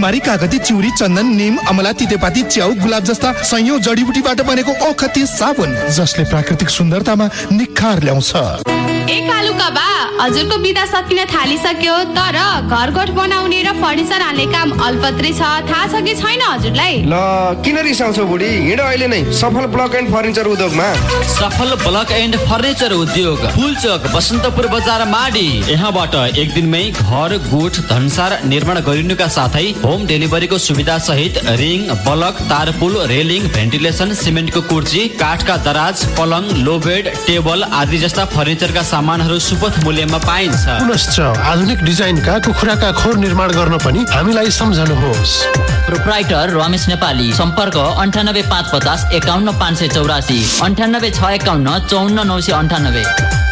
अलमारी, कागती, चिउरी, चन्दन, निम, अमला, तितेपाती, च्याउ, गुलाब जस्ता सयौं जडीबुटीबाट बनेको औखती साबुन जसले प्राकृतिक सुन्दरतामा निखार ल्याउँछ। ए कालुका बा, हजुरको बिदा सकिन थालिसक्यो, तर घरगोठ बनाउने र फर्निचर हाल्ने काम अल्पत्रै छ, थाहा छ कि छैन हजुरलाई? ल किन रिसाउँछौ बुढी, हिँड अहिले नै सफल ब्लक एन्ड फर्निचर उद्योगमा। सफल ब्लक एन्ड फर्निचर उद्योग, पुलचोक, बसन्तपुर बजार, माडी। यहाँबाट एक दिनमै घर, गोठ, धनसार निर्माण गरिनुका साथै होम डेलिभरीको सुविधा सहित रिङ, बलक, तारपुल, रेलिङ, भेन्टिलेसन, सिमेन्टको कुर्ची, काठका दराज, पलङ, लो बेड, टेबल आदि जस्ता फर्निचरका सामानहरू सुपथ मूल्यमा पाइन्छ। पुनश्च आधुनिक डिजाइनका कुखुराका खोर निर्माण गर्न पनि हामीलाई सम्झनुहोस्। प्रोप्राइटर रमेश नेपाली, सम्पर्क 98 550 51 584, 98 651 54 998।